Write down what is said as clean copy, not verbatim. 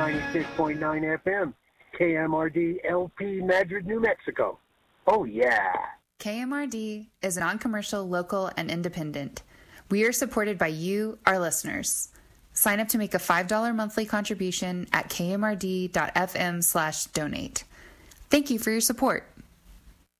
96.9 FM, KMRD LP Madrid, New Mexico. Oh, yeah. KMRD is non-commercial, local, and independent. We are supported by you, our listeners. Sign up to make a $5 monthly contribution at kmrd.fm/donate. Thank you for your support.